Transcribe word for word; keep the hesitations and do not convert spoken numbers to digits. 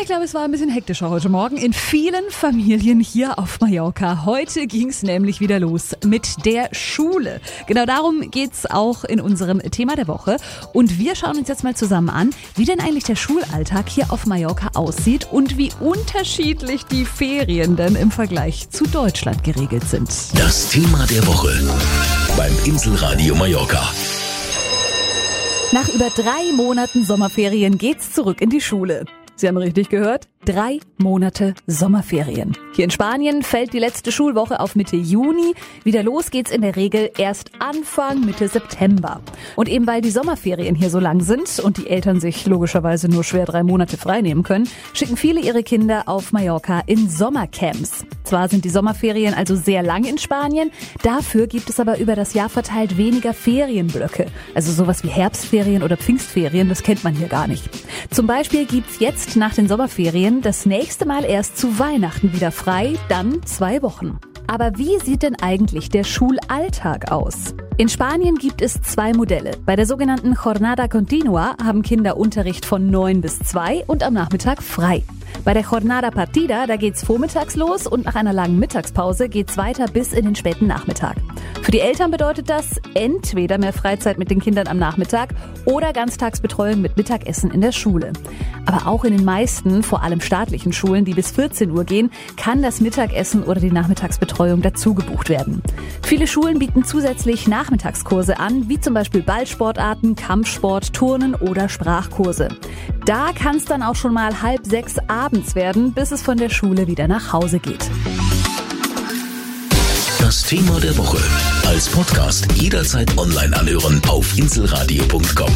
glaube, es war ein bisschen hektischer heute Morgen in vielen Familien hier auf Mallorca. Heute ging es nämlich wieder los mit der Schule. Genau darum geht es auch in unserem Thema der Woche. Und wir schauen uns jetzt mal zusammen an, wie denn eigentlich der Schulalltag hier auf Mallorca aussieht und wie unterschiedlich die Ferien denn im Vergleich zu Deutschland geregelt sind. Das Thema der Woche beim Inselradio Mallorca. Nach über drei Monaten Sommerferien geht's zurück in die Schule. Sie haben richtig gehört? Drei Monate Sommerferien. Hier in Spanien fällt die letzte Schulwoche auf Mitte Juni. Wieder los geht's in der Regel erst Anfang Mitte September. Und eben weil die Sommerferien hier so lang sind und die Eltern sich logischerweise nur schwer drei Monate freinehmen können, schicken viele ihre Kinder auf Mallorca in Sommercamps. Zwar sind die Sommerferien also sehr lang in Spanien, dafür gibt es aber über das Jahr verteilt weniger Ferienblöcke. Also sowas wie Herbstferien oder Pfingstferien, das kennt man hier gar nicht. Zum Beispiel gibt's jetzt nach den Sommerferien das nächste Mal erst zu Weihnachten wieder frei, dann zwei Wochen. Aber wie sieht denn eigentlich der Schulalltag aus? In Spanien gibt es zwei Modelle. Bei der sogenannten Jornada Continua haben Kinder Unterricht von neun bis zwei und am Nachmittag frei. Bei der Jornada Partida, da geht's vormittags los und nach einer langen Mittagspause geht's weiter bis in den späten Nachmittag. Für die Eltern bedeutet das entweder mehr Freizeit mit den Kindern am Nachmittag oder Ganztagsbetreuung mit Mittagessen in der Schule. Aber auch in den meisten, vor allem staatlichen Schulen, die bis vierzehn Uhr gehen, kann das Mittagessen oder die Nachmittagsbetreuung dazu gebucht werden. Viele Schulen bieten zusätzlich Nachmittagskurse an, wie zum Beispiel Ballsportarten, Kampfsport, Turnen oder Sprachkurse. Da kann es dann auch schon mal halb sechs abends werden, bis es von der Schule wieder nach Hause geht. Das Thema der Woche als Podcast jederzeit online anhören auf inselradio punkt com.